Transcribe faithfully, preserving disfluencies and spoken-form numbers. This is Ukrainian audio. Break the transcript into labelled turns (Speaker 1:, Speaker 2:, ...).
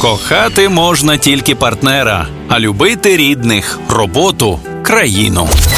Speaker 1: Кохати можна тільки партнера, а любити рідних, роботу, країну.